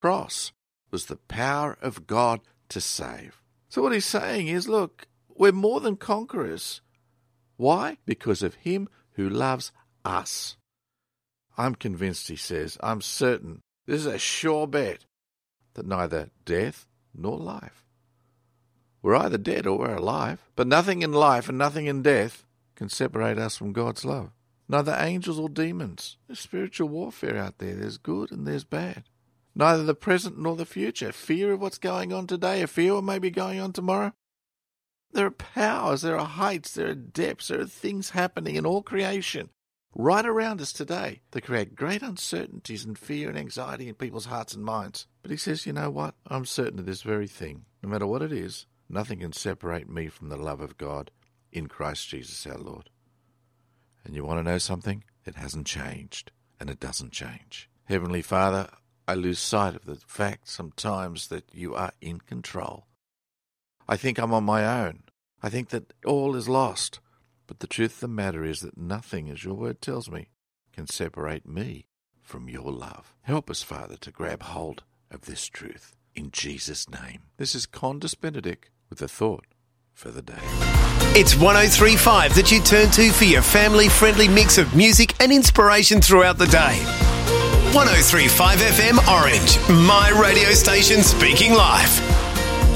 cross was the power of God to save. So what he's saying is, look, we're more than conquerors. Why? Because of him who loves us. I'm convinced, he says, I'm certain, this is a sure bet, that neither death nor life. We're either dead or we're alive, but nothing in life and nothing in death can separate us from God's love. Neither angels or demons. There's spiritual warfare out there. There's good and there's bad. Neither the present nor the future. Fear of what's going on today, a fear of what may be going on tomorrow. There are powers, there are heights, there are depths, there are things happening in all creation right around us today that create great uncertainties and fear and anxiety in people's hearts and minds. But he says, you know what? I'm certain of this very thing. No matter what it is, nothing can separate me from the love of God in Christ Jesus our Lord. And you want to know something? It hasn't changed, and it doesn't change. Heavenly Father, I lose sight of the fact sometimes that you are in control. I think I'm on my own. I think that all is lost. But the truth of the matter is that nothing, as your word tells me, can separate me from your love. Help us, Father, to grab hold of this truth. In Jesus' name. This is Condis Benedict with a thought for the day. It's 103.5 that you turn to for your family-friendly mix of music and inspiration throughout the day. 103.5 FM Orange, my radio station speaking life.